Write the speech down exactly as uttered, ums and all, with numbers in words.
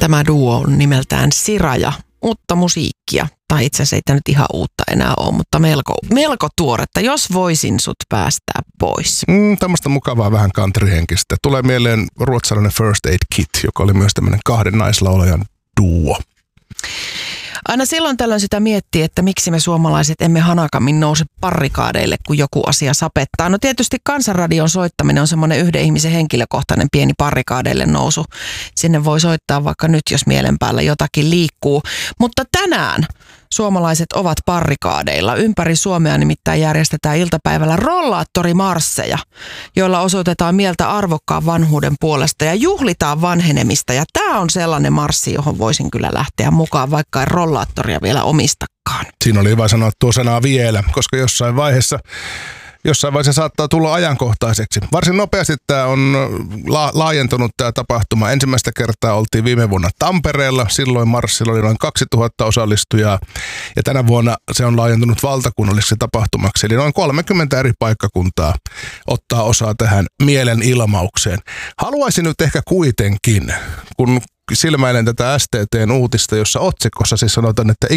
Tämä duo on nimeltään Siraja. Uutta musiikkia, tai itse asiassa ei tämä nyt ihan uutta enää ole, mutta melko, melko tuoretta. Jos voisin sut päästää pois. Mm, tämmöistä mukavaa vähän countryhenkistä. Tulee mieleen ruotsalainen First Aid Kit, joka oli myös tämmöinen kahden naislaulajan duo. Aina silloin tällöin sitä miettii, että miksi me suomalaiset emme hanakammin nouse parrikaadeille, kun joku asia sapettaa. No tietysti Kansanradion soittaminen on semmoinen yhden ihmisen henkilökohtainen pieni parrikaadeille nousu. Sinne voi soittaa vaikka nyt, jos mielen päällä jotakin liikkuu. Mutta tänään suomalaiset ovat parrikaadeilla. Ympäri Suomea nimittäin järjestetään iltapäivällä rollaattorimarsseja, joilla osoitetaan mieltä arvokkaan vanhuuden puolesta ja juhlitaan vanhenemista. Ja tämä on sellainen marssi, johon voisin kyllä lähteä mukaan, vaikka ei rollaattoria vielä omistakaan. Siinä oli hyvä sanoa tuo sanaa vielä, koska jossain vaiheessa Jossain vaiheessa saattaa tulla ajankohtaiseksi. Varsin nopeasti tämä on la- laajentunut tämä tapahtuma. Ensimmäistä kertaa oltiin viime vuonna Tampereella. Silloin marssilla oli noin kaksituhatta osallistujaa. Ja tänä vuonna se on laajentunut valtakunnalliseksi tapahtumaksi. Eli noin kolmekymmentä eri paikkakuntaa ottaa osaa tähän mielenilmaukseen. Haluaisin nyt ehkä kuitenkin, kun silmäilen tätä S T T:n uutista, jossa otsikossa siis sanotaan, että